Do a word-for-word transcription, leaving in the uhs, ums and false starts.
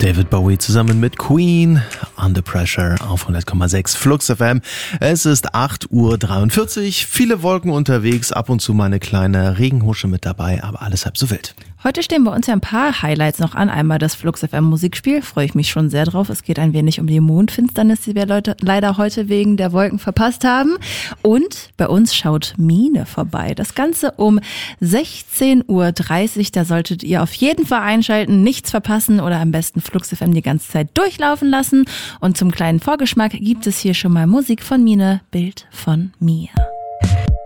David Bowie zusammen mit Queen, Under Pressure auf hundert Komma sechs Flux F M. Es ist acht Uhr dreiundvierzig, viele Wolken unterwegs, ab und zu mal eine kleine Regenhusche mit dabei, aber alles halb so wild. Heute stehen bei uns ja ein paar Highlights noch an. Einmal das Flux F M Musikspiel, freue ich mich schon sehr drauf. Es geht ein wenig um die Mondfinsternis, die wir Leute leider heute wegen der Wolken verpasst haben. Und bei uns schaut Mine vorbei. Das Ganze um sechzehn Uhr dreißig. Da solltet ihr auf jeden Fall einschalten, nichts verpassen oder am besten Flux F M die ganze Zeit durchlaufen lassen. Und zum kleinen Vorgeschmack gibt es hier schon mal Musik von Mine, Bild von mir.